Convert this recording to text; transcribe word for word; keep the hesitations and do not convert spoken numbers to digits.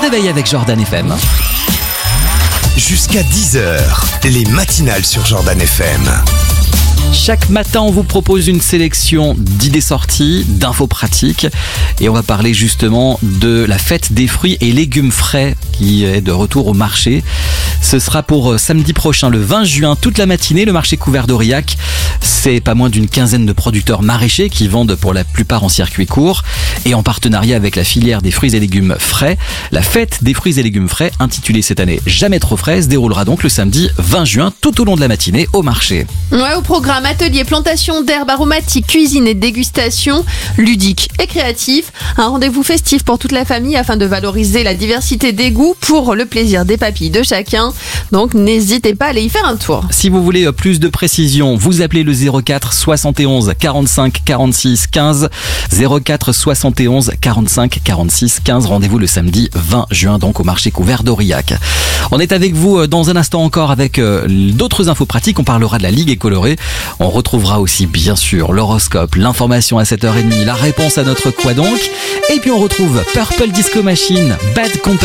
réveil avec Jordan F M. Jusqu'à dix heures, les matinales sur Jordan F M. Chaque matin, on vous propose une sélection d'idées sorties, d'infos pratiques. Et on va parler justement de la fête des fruits et légumes frais qui est de retour au marché. Ce sera pour samedi prochain, le vingt juin, toute la matinée, le marché couvert d'Aurillac. C'est pas moins d'une quinzaine de producteurs maraîchers qui vendent pour la plupart en circuit court. Et en partenariat avec la filière des fruits et légumes frais, la fête des fruits et légumes frais, intitulée cette année Jamais trop frais, se déroulera donc le samedi vingt juin, tout au long de la matinée, au marché. Ouais, au programme atelier, plantation d'herbes aromatiques, cuisine et dégustation, ludique et créatif. Un rendez-vous festif pour toute la famille afin de valoriser la diversité des goûts pour le plaisir des papilles de chacun. Donc n'hésitez pas à aller y faire un tour. Si vous voulez plus de précision, vous appelez le zéro quatre soixante et onze quarante-cinq quarante-six quinze. zéro quatre soixante et onze quarante-cinq quarante-six quinze. Rendez-vous le samedi vingt juin, donc au marché couvert d'Aurillac. On est avec vous dans un instant encore avec d'autres infos pratiques. On parlera de la Ligue est colorée. On retrouvera aussi bien sûr l'horoscope, l'information à sept heures trente, la réponse à notre quoi donc. Et puis on retrouve Purple Disco Machine, Bad Company.